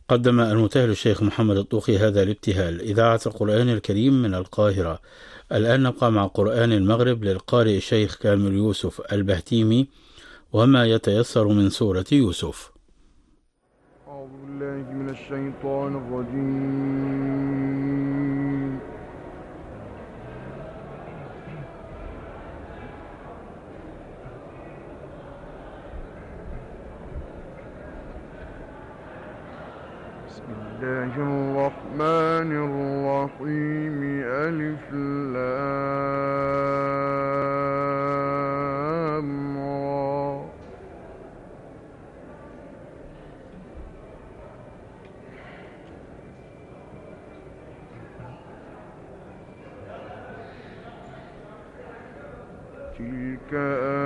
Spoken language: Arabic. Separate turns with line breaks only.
قدم المتهل الشيخ محمد الطوخي هذا الابتهال: إذاعة القرآن الكريم من القاهرة. الآن نبقى مع قرآن المغرب للقارئ الشيخ كامل يوسف البهتيمي، وما يتيسر من سورة يوسف.
أعوذ بالله من الشيطان الرجيم. بسم الله الرحمن الرحيم. ألف لام را. تلك